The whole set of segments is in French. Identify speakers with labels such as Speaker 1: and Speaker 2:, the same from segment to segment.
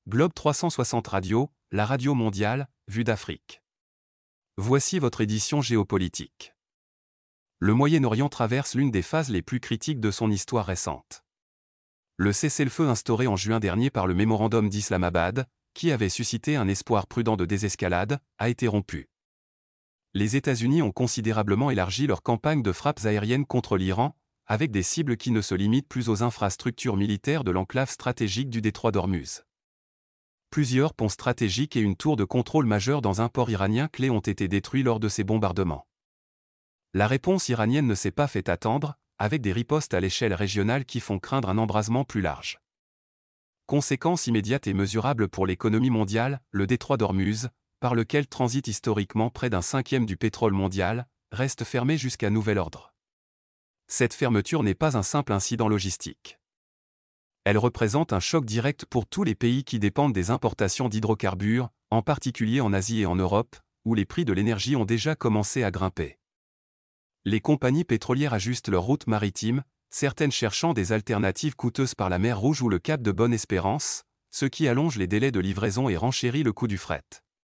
Speaker 1: Globe 360 Radio, la radio mondiale, vue d'Afrique. Voici votre édition géopolitique. Le Moyen-Orient traverse l'une des phases les plus critiques de son histoire récente. Le cessez-le-feu instauré en juin dernier par le mémorandum d'Islamabad, qui avait suscité un espoir prudent de désescalade, a été rompu. Les États-Unis ont considérablement élargi leur campagne de frappes aériennes contre l'Iran, avec des cibles qui ne se limitent plus aux infrastructures militaires de l'enclave stratégique du détroit d'Ormuz. Plusieurs ponts stratégiques et une tour de contrôle majeure dans un port iranien clé ont été détruits lors de ces bombardements. La réponse iranienne ne s'est pas fait attendre, avec des ripostes à l'échelle régionale qui font craindre un embrasement plus large. Conséquence immédiate et mesurable pour l'économie mondiale, le détroit d'Ormuz, par lequel transite historiquement près d'un cinquième du pétrole mondial, reste fermé jusqu'à nouvel ordre. Cette fermeture n'est pas un simple incident logistique. Elle représente un choc direct pour tous les pays qui dépendent des importations d'hydrocarbures, en particulier en Asie et en Europe, où les prix de l'énergie ont déjà commencé à grimper. Les compagnies pétrolières ajustent leurs routes maritimes, certaines cherchant des alternatives coûteuses par la mer Rouge ou le cap de Bonne-Espérance, ce qui allonge les délais de livraison et renchérit le coût du fret.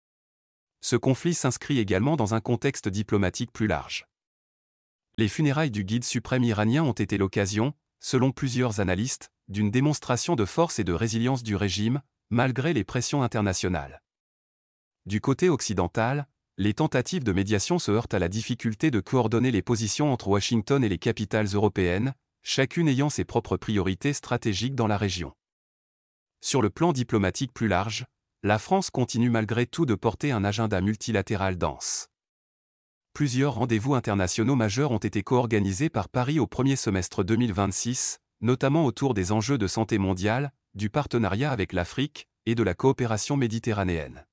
Speaker 1: Ce conflit s'inscrit également dans un contexte diplomatique plus large. Les funérailles du guide suprême iranien ont été l'occasion, selon plusieurs analystes, d'une démonstration de force et de résilience du régime, malgré les pressions internationales. Du côté occidental, les tentatives de médiation se heurtent à la difficulté de coordonner les positions entre Washington et les capitales européennes, chacune ayant ses propres priorités stratégiques dans la région. Sur le plan diplomatique plus large, la France continue malgré tout de porter un agenda multilatéral dense. Plusieurs rendez-vous internationaux majeurs ont été co-organisés par Paris au premier semestre 2026, notamment autour des enjeux de santé mondiale, du partenariat avec l'Afrique et de la coopération méditerranéenne.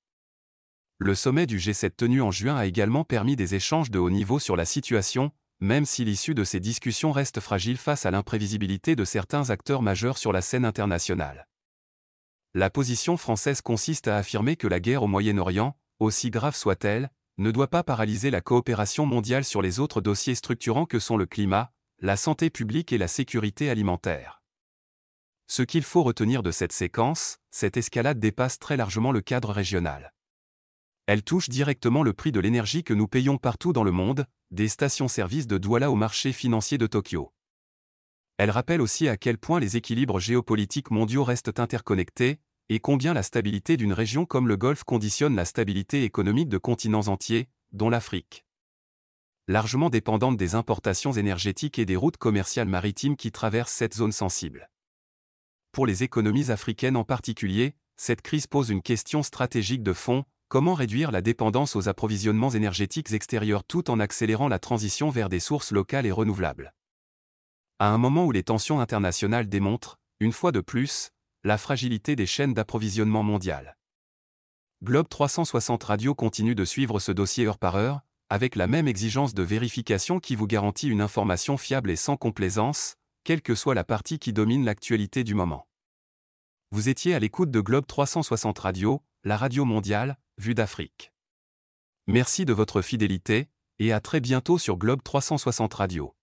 Speaker 1: Le sommet du G7 tenu en juin a également permis des échanges de haut niveau sur la situation, même si l'issue de ces discussions reste fragile face à l'imprévisibilité de certains acteurs majeurs sur la scène internationale. La position française consiste à affirmer que la guerre au Moyen-Orient, aussi grave soit-elle, ne doit pas paralyser la coopération mondiale sur les autres dossiers structurants que sont le climat, la santé publique et la sécurité alimentaire. Ce qu'il faut retenir de cette séquence, cette escalade dépasse très largement le cadre régional. Elle touche directement le prix de l'énergie que nous payons partout dans le monde, des stations-service de Douala au marché financier de Tokyo. Elle rappelle aussi à quel point les équilibres géopolitiques mondiaux restent interconnectés, et combien la stabilité d'une région comme le Golfe conditionne la stabilité économique de continents entiers, dont l'Afrique. Largement dépendante des importations énergétiques et des routes commerciales maritimes qui traversent cette zone sensible. Pour les économies africaines en particulier, cette crise pose une question stratégique de fond: comment réduire la dépendance aux approvisionnements énergétiques extérieurs tout en accélérant la transition vers des sources locales et renouvelables. À un moment où les tensions internationales démontrent, une fois de plus, la fragilité des chaînes d'approvisionnement mondiales. Globe 360 Radio continue de suivre ce dossier heure par heure, avec la même exigence de vérification qui vous garantit une information fiable et sans complaisance, quelle que soit la partie qui domine l'actualité du moment. Vous étiez à l'écoute de Globe 360 Radio, la radio mondiale, vue d'Afrique. Merci de votre fidélité, et à très bientôt sur Globe 360 Radio.